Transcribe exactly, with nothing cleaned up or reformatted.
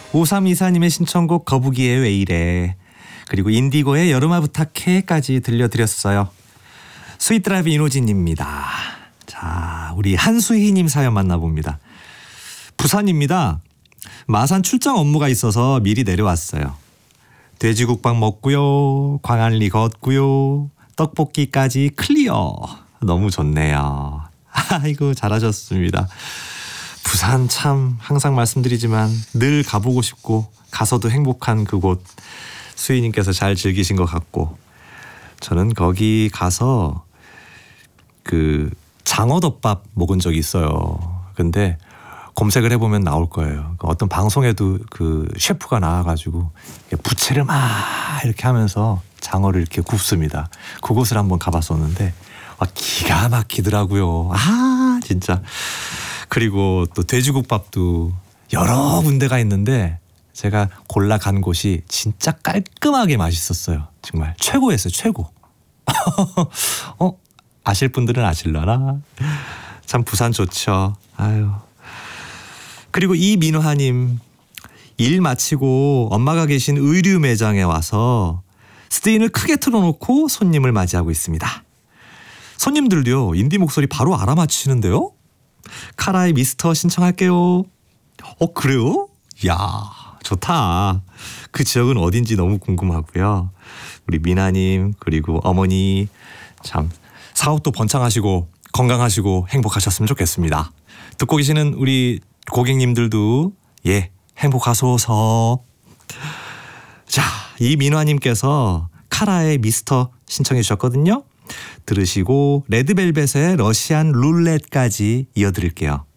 오삼이사님의 신청곡 거북이의 왜 이래, 그리고 인디고의 여름아 부탁해까지 들려드렸어요. 스윗드라이브 이노진입니다. 자, 우리 한수희님 사연 만나봅니다. 부산입니다. 마산 출장 업무가 있어서 미리 내려왔어요. 돼지국밥 먹고요, 광안리 걷고요, 떡볶이까지 클리어. 너무 좋네요. 아이고, 잘하셨습니다. 부산 참 항상 말씀드리지만 늘 가보고 싶고 가서도 행복한 그곳, 수희님께서 잘 즐기신 것 같고, 저는 거기 가서 그 장어덮밥 먹은 적이 있어요. 근데 검색을 해보면 나올 거예요. 어떤 방송에도 그 셰프가 나와가지고 부채를 막 이렇게 하면서 장어를 이렇게 굽습니다. 그곳을 한번 가봤었는데 와, 기가 막히더라고요. 아, 진짜. 그리고 또 돼지국밥도 여러 군데가 있는데 제가 골라 간 곳이 진짜 깔끔하게 맛있었어요. 정말 최고였어요. 최고. 어? 아실 분들은 아실라나? 참 부산 좋죠. 아유. 그리고 이민화님, 일 마치고 엄마가 계신 의류 매장에 와서 스크린을 크게 틀어놓고 손님을 맞이하고 있습니다. 손님들도요, 인디 목소리 바로 알아맞히는데요. 카라의 미스터 신청할게요. 어, 그래요? 야, 좋다. 그 지역은 어딘지 너무 궁금하고요. 우리 미나님, 그리고 어머니 참 사업도 번창하시고 건강하시고 행복하셨으면 좋겠습니다. 듣고 계시는 우리 고객님들도 예, 행복하소서. 자, 이민화님께서 카라의 미스터 신청해 주셨거든요. 들으시고 레드벨벳의 러시안 룰렛까지 이어드릴게요.